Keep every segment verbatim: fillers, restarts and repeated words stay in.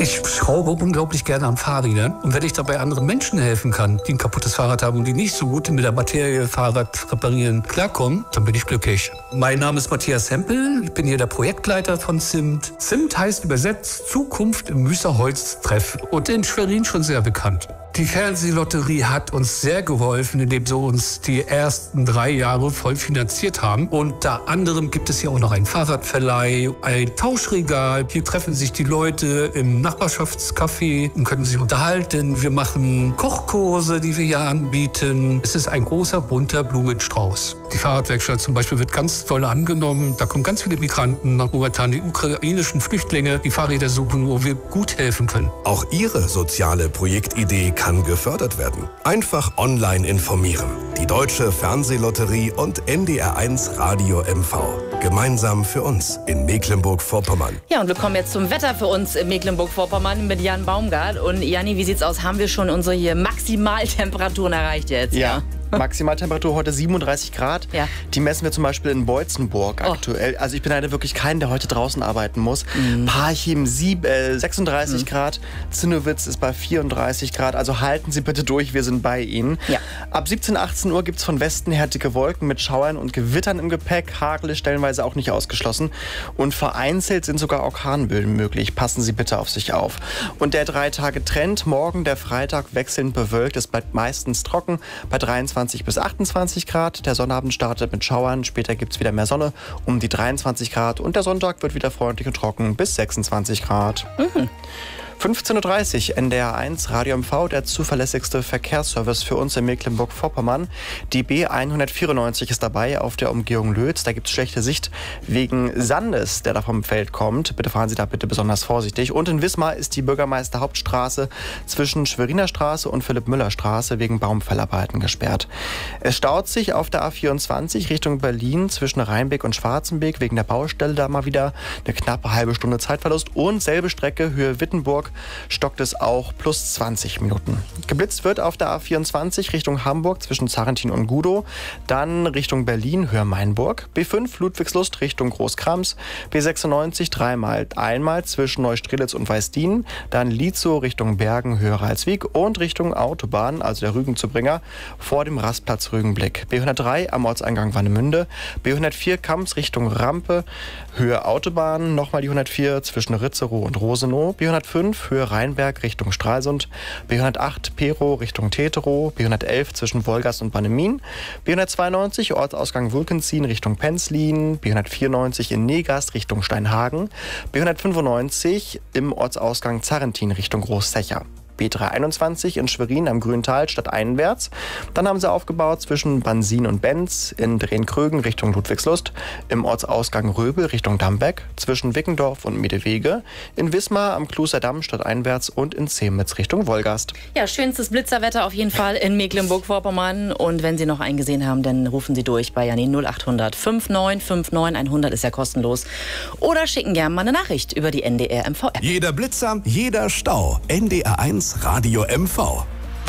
Ich schraube unglaublich gerne an Fahrrädern. Und wenn ich dabei anderen Menschen helfen kann, die ein kaputtes Fahrrad haben und die nicht so gut mit der Materie Fahrrad reparieren klarkommen, dann bin ich glücklich. Mein Name ist Matthias Hempel. Ich bin hier der Projektleiter von Zimt. Zimt heißt übersetzt Zukunft im Müsserholz-Treff und in Schwerin schon sehr bekannt. Die Fernsehlotterie hat uns sehr geholfen, indem sie uns die ersten drei Jahre voll finanziert haben. Unter anderem gibt es hier auch noch einen Fahrradverleih, ein Tauschregal. Hier treffen sich die Leute im Nachbarschaftscafé und können sich unterhalten. Wir machen Kochkurse, die wir hier anbieten. Es ist ein großer, bunter Blumenstrauß. Die Fahrradwerkstatt zum Beispiel wird ganz toll angenommen. Da kommen ganz viele Migranten nach momentan, die ukrainischen Flüchtlinge, die Fahrräder suchen, wo wir gut helfen können. Auch Ihre soziale Projektidee kann gefördert werden. Einfach online informieren. Die Deutsche Fernsehlotterie und N D R eins Radio M V. Gemeinsam für uns in Mecklenburg-Vorpommern. Ja, und wir kommen jetzt zum Wetter für uns in Mecklenburg-Vorpommern mit Jan Baumgart. Und Janni, wie sieht's aus? Haben wir schon unsere hier Maximaltemperaturen erreicht jetzt? Ja. ja. Maximaltemperatur heute siebenunddreißig Grad. Ja. Die messen wir zum Beispiel in Beutzenburg Oh. aktuell. Also ich beneide wirklich keinen, der heute draußen arbeiten muss. Mhm. Parchim sieb, äh, sechsunddreißig Mhm. Grad. Zinnowitz ist bei vierunddreißig Grad. Also halten Sie bitte durch, wir sind bei Ihnen. Ja. Ab siebzehn, achtzehn Uhr gibt es von Westen her dicke Wolken mit Schauern und Gewittern im Gepäck. Hagel ist stellenweise auch nicht ausgeschlossen. Und vereinzelt sind sogar Orkanböen möglich. Passen Sie bitte auf sich auf. Und der drei Tage Trend, morgen der Freitag wechselnd bewölkt. Es bleibt meistens trocken bei dreiundzwanzig bis achtundzwanzig Grad. Der Sonnabend startet mit Schauern. Später gibt es wieder mehr Sonne um die dreiundzwanzig Grad. Und der Sonntag wird wieder freundlich und trocken bis sechsundzwanzig Grad. Mhm. fünfzehn Uhr dreißig, N D R eins, Radio M V, der zuverlässigste Verkehrsservice für uns in Mecklenburg-Vorpommern. Die B hundertvierundneunzig ist dabei auf der Umgehung Lötz. Da gibt es schlechte Sicht wegen Sandes, der da vom Feld kommt. Bitte fahren Sie da bitte besonders vorsichtig. Und in Wismar ist die Bürgermeister-Hauptstraße zwischen Schweriner Straße und Philipp-Müller-Straße wegen Baumfellarbeiten gesperrt. Es staut sich auf der A vierundzwanzig Richtung Berlin zwischen Rheinbeck und Schwarzenbeck wegen der Baustelle da mal wieder eine knappe halbe Stunde Zeitverlust. Und selbe Strecke Höhe Wittenburg stockt es auch plus zwanzig Minuten. Geblitzt wird auf der A vierundzwanzig Richtung Hamburg zwischen Zarrentin und Gudow, dann Richtung Berlin, Höhe Mainburg, B fünf Ludwigslust Richtung Großkrams, B sechsundneunzig dreimal einmal zwischen Neustrelitz und Weißdien, dann Lietzow Richtung Bergen, Höhe Ralswiek und Richtung Autobahn, also der Rügenzubringer, vor dem Rastplatz Rügenblick. B hundertdrei am Ortseingang Warnemünde, B hundertvier Kamps Richtung Rampe, Höhe Autobahn, nochmal die hundertvier zwischen Ritzerow und Rosenow, B hundertfünf Höhe Rheinberg Richtung Stralsund, B hundertacht Pero Richtung Teterow, B hundertelf zwischen Wolgast und Bannemin, B hundertzweiundneunzig Ortsausgang Wulkenzien Richtung Penzlin, B hundertvierundneunzig in Negast Richtung Steinhagen, B hundertfünfundneunzig im Ortsausgang Zarrentin Richtung Großzecher. B dreihunderteinundzwanzig in Schwerin am Grüntal stadteinwärts. Dann haben sie aufgebaut zwischen Bansin und Benz, in Drehn-Krögen Richtung Ludwigslust, im Ortsausgang Röbel Richtung Dambeck, zwischen Wickendorf und Medewege, in Wismar am Klusterdamm stadteinwärts und in Zemitz Richtung Wolgast. Ja, schönstes Blitzerwetter auf jeden Fall in Mecklenburg-Vorpommern. Und wenn Sie noch einen gesehen haben, dann rufen Sie durch bei Janni null achthundert neunundfünfzig neunundfünfzig hundert ist ja kostenlos. Oder schicken gerne mal eine Nachricht über die N D R M V-App. Jeder Blitzer, jeder Stau. N D R eins Radio M V.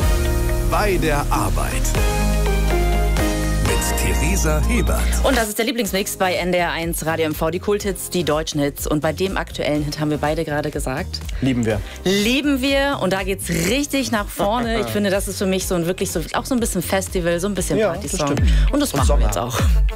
Bei der Arbeit. Mit Theresa Hebert. Und das ist der Lieblingsmix bei N D R eins Radio M V. Die Kulthits, die deutschen Hits. Und bei dem aktuellen Hit haben wir beide gerade gesagt. Lieben wir. Lieben wir. Und da geht's richtig nach vorne. Ich finde, das ist für mich so ein wirklich so, auch so ein bisschen Festival, so ein bisschen Ja, Partysong. das stimmt. Und das Und machen Sommer. wir jetzt auch.